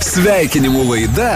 Sveikinimų laida.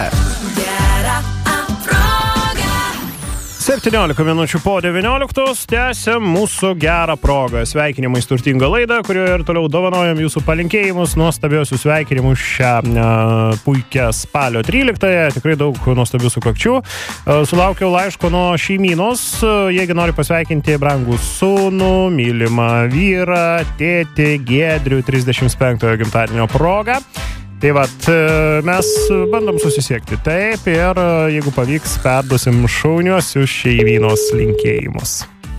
17 minučių po 19 tęsiam mūsų gerą progą. Sveikinimais turtingą laidą, kurioje ir toliau dovanojam jūsų palinkėjimus, nuostabiausius sveikinimus šią puikią spalio 13-ąją. Tikrai daug nuostabių sukakčių. Sulaukiau laiško nuo šeimynos. Jeigu nori pasveikinti brangų sūnų, mylimą vyrą, tėtį Giedrių 35-ojo gimtadienio progą. Tai vat, mes bandom susisiekti taip ir jeigu pavyks, perduosim šauniuosius šeimynos linkėjimus.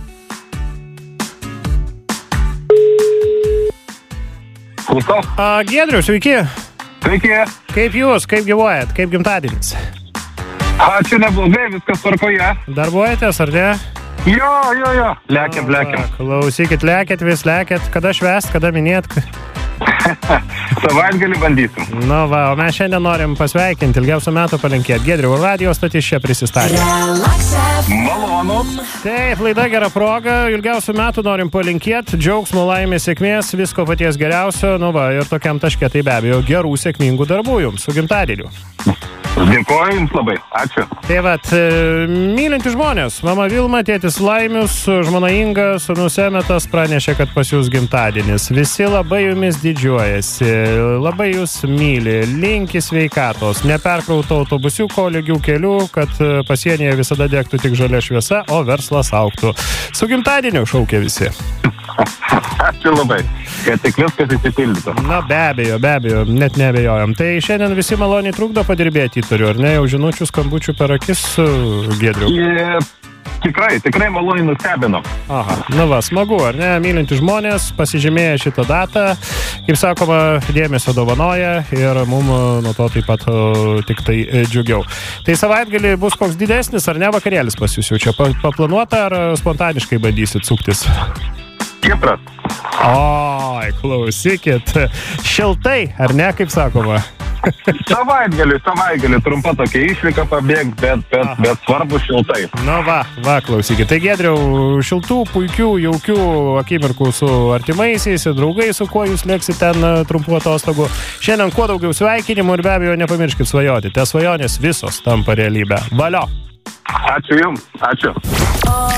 Klausau. Giedriau, sveiki. Sveiki. Kaip jūs, kaip gyvuojat, kaip gimtadienis? Ačiū, neblogai, viskas tvarkoje. Darbuojatės, ar ne? Jo. Lekiam. Klausykit, lekėt, kada švęst, kada minėt? Savaitgalį bandysim. Nu va, o mes šiandien norim pasveikinti, ilgiausių metų palinkėti. Giedriau, radio stotis čia prisistatė. Malonu. Taip, laida gera proga, ilgiausių metų norim palinkėti, džiaugsmo, laimės, sėkmės, visko paties geriausio, nu va, ir tokiam taške tai be abejo gerų, sėkmingų darbų jums su gimtadieniu. Dėkuoju jums labai, ačiū. Tai vat, mylinti žmonės, mama Vilma, tėtis Laimius, žmona Inga, sūnus Emetas pranešė, kad pas jūs gimtadienis. Visi labai jumis didžiuojasi, labai jūs myli, linki sveikatos, neperkrauto autobusiuko, lygių kelių, kad pasienyje visada degtų tik žalia šviesa, o verslas augtų. Su gimtadieniu šaukia visi. Ačiū labai, kad tik viskas įsipildytų. Na, be abejo, net neabejojam. Tai šiandien visi maloniai trukdo padirbėti įtariu, ar ne? Jau žinučių, skambučių per akis, Giedriu? Tikrai maloniai nustebino. Aha, na va, smagu, ar ne? Mylinti žmonės pasižymėję šitą datą, kaip sakoma, dėmesio dovanoja ir mum nuo to taip pat tik tai džiugiau. Tai savaitgalį bus koks didesnis, ar ne vakarėlis pas jūs jau čia paplanuota, ar spontaniškai bandysit suktis? Kipras. Oi, klausykit, šiltai, ar ne, kaip sakoma? Savaitgalį, trumpa tokia išvyka pabėgti, bet svarbu šiltai. Na va, klausykit. Tai Giedriau, šiltų, puikių, jaukių akimirkų su artimaisiais ir draugais, su kuo jūs lėksit ten trumpų atostogų. Šiandien kuo daugiau sveikinimų ir be abejo nepamirškit svajoti. Te svajonės visos tampa realybė. Valio! Ačiū jums, ačiū.